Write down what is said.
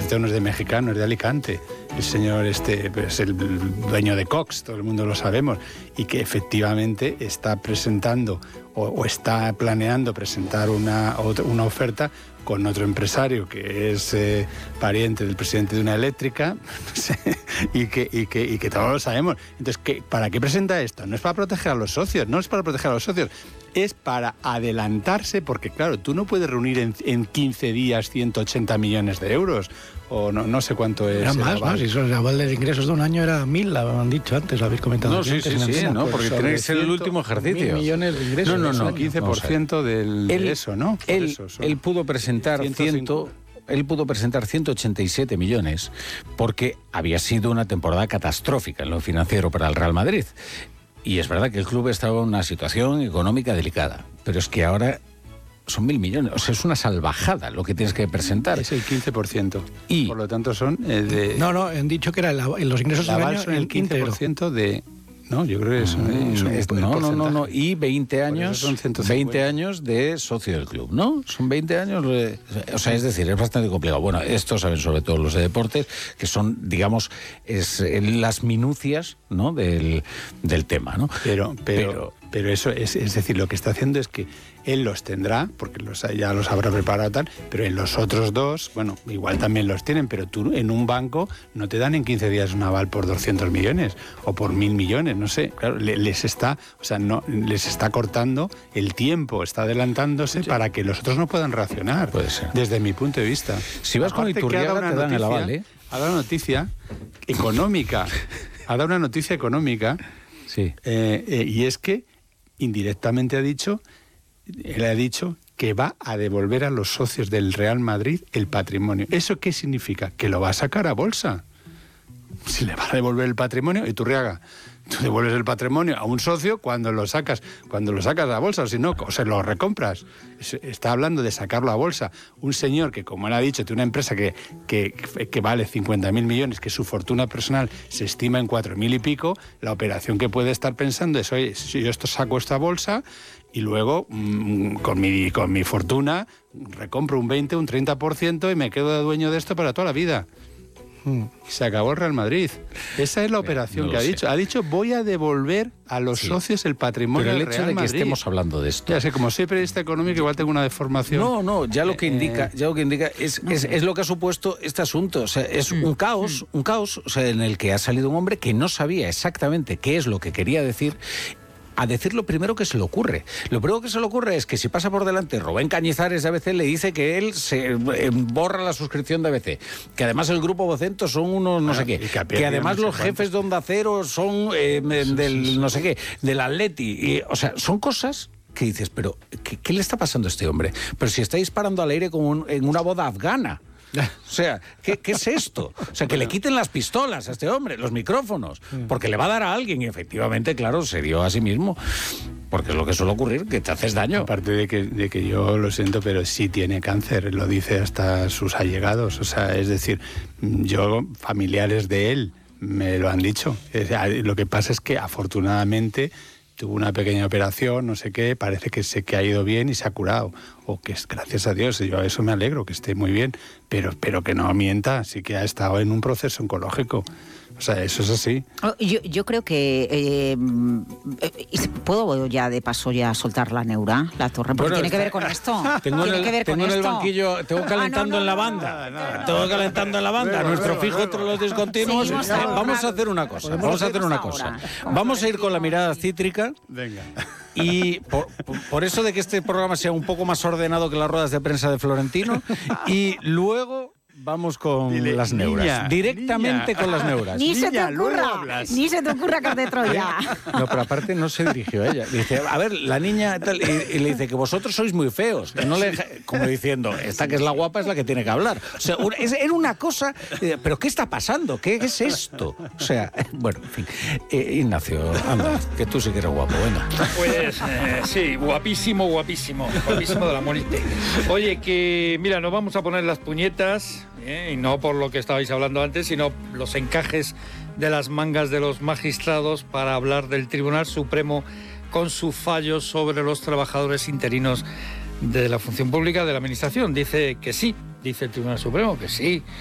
Ejército no es de mexicano, es de Alicante. El señor es el dueño de Cox, todo el mundo lo sabemos, y que efectivamente está presentando o está planeando presentar una oferta con otro empresario que es pariente del presidente de una eléctrica, no sé, y que todos lo sabemos. Entonces, ¿para qué presenta esto? No es para proteger a los socios, es para adelantarse, porque claro, tú no puedes reunir en 15 días 180 millones de euros, o no sé cuánto es. Era más, ¿no? Si el aval de ingresos de un año era 1.000, lo han dicho antes, lo habéis comentado. No, sí, ¿no? Porque tiene que ser el último ejercicio. 1.000 millones de ingresos. No, 15% de eso, ¿no? Él pudo presentar 187 millones porque había sido una temporada catastrófica en lo financiero para el Real Madrid. Y es verdad que el club estaba en una situación económica delicada, pero es que ahora son 1.000 millones. O sea, es una salvajada lo que tienes que presentar. Es el 15%. Y por lo tanto son No, han dicho que era los ingresos del año son el 15% de... No, yo creo que eso no. Y 20 años, son 150. 20 años de socio del club, ¿no? Son 20 años, o sea, es decir, es bastante complicado. Bueno, esto saben sobre todo los de deportes, que son, digamos, las minucias, ¿no? del tema, ¿no? Pero eso es decir, lo que está haciendo es que él los tendrá, porque ya los habrá preparado tal, pero en los otros dos, bueno, igual también los tienen, pero tú en un banco no te dan en 15 días un aval por 200 millones o por 1.000 millones, no sé. Claro, les está cortando el tiempo, está adelantándose para que los otros no puedan reaccionar. Puede ser. Desde mi punto de vista. Si vas con Iturriaga te dan el aval, ¿eh? Ha dado una noticia económica. Sí. Y es que indirectamente él ha dicho que va a devolver a los socios del Real Madrid el patrimonio. ¿Eso qué significa? Que lo va a sacar a bolsa. Si le va a devolver el patrimonio, Iturriaga, tú devuelves el patrimonio a un socio cuando lo sacas a bolsa, o si no, o se lo recompras. Está hablando de sacarlo a bolsa. Un señor que, como él ha dicho, tiene una empresa que vale 50.000 millones, que su fortuna personal se estima en 4.000 y pico, la operación que puede estar pensando es, oye, si yo saco esta bolsa y luego con mi fortuna recompro un 20, un 30% y me quedo de dueño de esto para toda la vida. Se acabó el Real Madrid. Esa es la operación que ha dicho. Ha dicho, voy a devolver a los socios el patrimonio del Real Madrid. Pero el hecho de que estemos hablando de esto... Ya sé, como soy periodista económico, igual tengo una deformación. Ya lo que indica es lo que ha supuesto este asunto. O sea, es un caos, o sea, en el que ha salido un hombre que no sabía exactamente qué es lo que quería decir, a decir lo primero que se le ocurre. Lo primero que se le ocurre es que si pasa por delante Rubén Cañizares de ABC, le dice que él se borra la suscripción de ABC, que además el grupo Vocento son unos no sé qué, que además los jefes de Onda Cero son del no sé qué, del Atleti, y, o sea, son cosas que dices, pero ¿qué le está pasando a este hombre? Pero si está disparando al aire como en una boda afgana. O sea, ¿qué es esto? O sea, que le quiten las pistolas a este hombre, los micrófonos, porque le va a dar a alguien y efectivamente, claro, se dio a sí mismo. Porque es lo que suele ocurrir, que te haces daño. Aparte de que yo lo siento, pero sí tiene cáncer, lo dice hasta sus allegados. O sea, es decir, familiares de él me lo han dicho. Lo que pasa es que afortunadamente tuvo una pequeña operación, no sé qué, parece que ha ido bien y se ha curado. O que es, gracias a Dios, yo a eso me alegro, que esté muy bien, pero que no mienta, sí que ha estado en un proceso oncológico. O sea, eso es así. Yo creo que puedo ya de paso ya soltar la neura, la torre, porque tiene que ver con esto. Tengo en el banquillo, tengo calentando en la banda. Tengo calentando en la banda. Nuestro fijo entre los discontinuos. Vamos a hacer una cosa. Vamos a ir con la mirada cítrica. Venga. Y por eso de que este programa sea un poco más ordenado que las ruedas de prensa de Florentino, y luego vamos con las neuras. Directamente con las neuras. Ni se te ocurra que de Troya. No, pero aparte no se dirigió a ella. Dice, a ver, la niña tal, y le dice que vosotros sois muy feos. Que no como diciendo, esta que es la guapa es la que tiene que hablar. O sea, era una cosa, pero ¿qué está pasando? ¿Qué es esto? O sea, bueno, en fin. Ignacio, anda, que tú sí que eres guapo, venga. Pues sí, guapísimo de la muerte. Oye, que mira, nos vamos a poner las puñetas, y no por lo que estabais hablando antes, sino los encajes de las mangas de los magistrados para hablar del Tribunal Supremo con su fallo sobre los trabajadores interinos de la función pública de la Administración. Dice que sí, dice el Tribunal Supremo que sí,